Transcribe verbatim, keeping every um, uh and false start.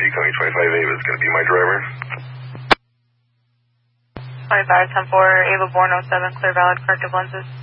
becoming twenty-five Ava is going to be my driver. twenty-five ten four, Ava Born oh seven, clear valid corrective lenses.